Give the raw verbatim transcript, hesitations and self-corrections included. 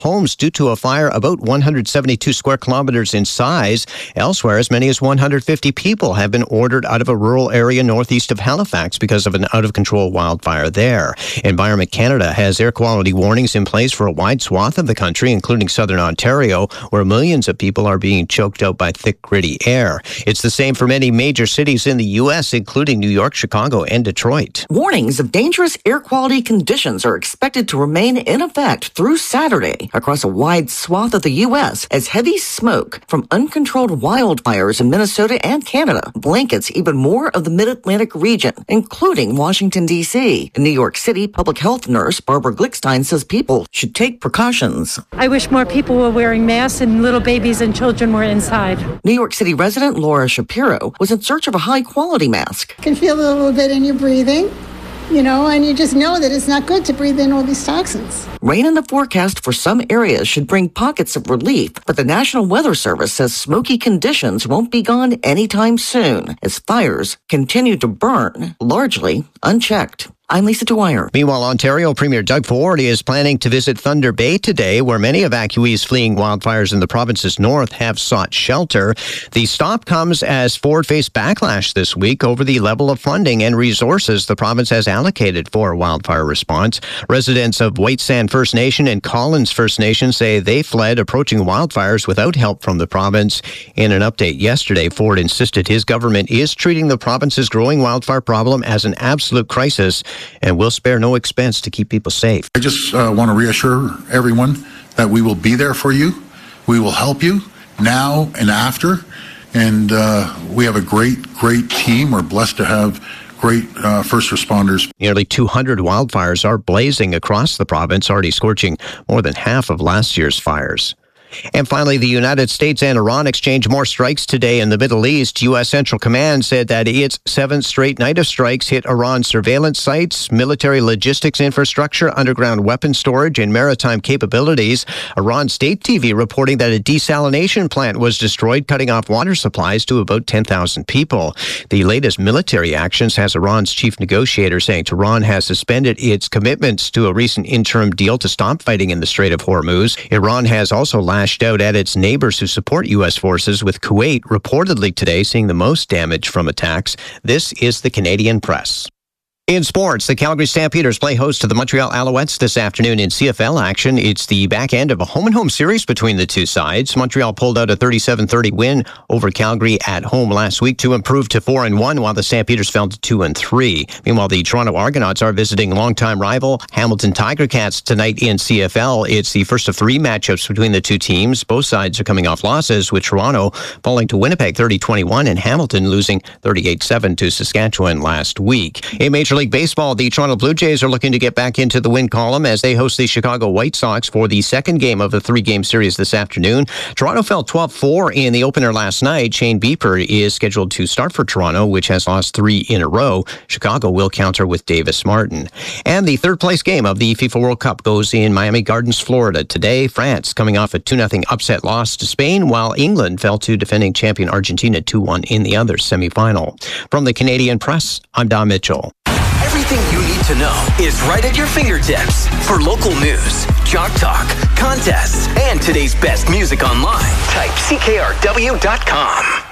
homes due to a fire about one hundred seventy-two square kilometers in size. Elsewhere, as many as one hundred fifty people have been ordered out of a rural area northeast of Halifax because of an out-of-control wildfire there. Environment Canada has air quality warnings in place for a wide swath of the country, including southern Ontario, where millions of people are being choked out by thick, gritty air. It's the same for many major cities in the U S, including New York, Chicago, and Detroit. Warnings of dangerous air quality conditions are expected to remain in effect through Saturday across a wide swath of the U S as heavy smoke from uncontrolled wildfires in Minnesota and Canada blankets even more of the mid-Atlantic region, including Washington, D C. New York City public health nurse Barbara Glickstein says people should take precautions. I wish more people were wearing masks and little babies and children were inside. New York City resident Laura Shapiro was in search of a high-quality mask. You can feel it a little bit in your breathing, you know, and you just know that it's not good to breathe in all these toxins. Rain in the forecast for some areas should bring pockets of relief, but the National Weather Service says smoky conditions won't be gone anytime soon as fires continue to burn, largely unchecked. I'm Lisa Dwyer. Meanwhile, Ontario Premier Doug Ford is planning to visit Thunder Bay today, where many evacuees fleeing wildfires in the province's north have sought shelter. The stop comes as Ford faced backlash this week over the level of funding and resources the province has allocated for wildfire response. Residents of White Sand First Nation and Collins First Nation say they fled approaching wildfires without help from the province. In an update yesterday, Ford insisted his government is treating the province's growing wildfire problem as an absolute crisis and will spare no expense to keep people safe. I just uh, want to reassure everyone that we will be there for you. We will help you now and after. And uh, we have a great, great team. We're blessed to have great uh, first responders. Nearly two hundred wildfires are blazing across the province, already scorching more than half of last year's fires. And finally, the United States and Iran exchanged more strikes today in the Middle East. U S. Central Command said that its seventh straight night of strikes hit Iran's surveillance sites, military logistics infrastructure, underground weapon storage, and maritime capabilities. Iran state T V reporting that a desalination plant was destroyed, cutting off water supplies to about ten thousand people. The latest military actions has Iran's chief negotiator saying Tehran has suspended its commitments to a recent interim deal to stop fighting in the Strait of Hormuz. Iran has also lashed out at its neighbors who support U S forces, with Kuwait reportedly today seeing the most damage from attacks. This is the Canadian Press. In sports, the Calgary Stampeders play host to the Montreal Alouettes this afternoon in C F L action. It's the back end of a home-and-home series between the two sides. Montreal pulled out a thirty-seven thirty win over Calgary at home last week to improve to four and one, while the Stampeders fell to two and three. Meanwhile, the Toronto Argonauts are visiting longtime rival Hamilton Tiger Cats tonight in C F L. It's the first of three matchups between the two teams. Both sides are coming off losses, with Toronto falling to Winnipeg thirty twenty-one and Hamilton losing thirty-eight seven to Saskatchewan last week. In Major League Baseball, the Toronto Blue Jays are looking to get back into the win column as they host the Chicago White Sox for the second game of the three-game series this afternoon. Toronto fell twelve four in the opener last night. Shane Bieber is scheduled to start for Toronto, which has lost three in a row. Chicago will counter with Davis Martin. And the third-place game of the FIFA World Cup goes in Miami Gardens, Florida. Today, France coming off a two nothing upset loss to Spain, while England fell to defending champion Argentina two one in the other semifinal. From the Canadian Press, I'm Don Mitchell. Everything you need to know is right at your fingertips. For local news, Jock Talk, contests, and today's best music online, type C K R W dot com.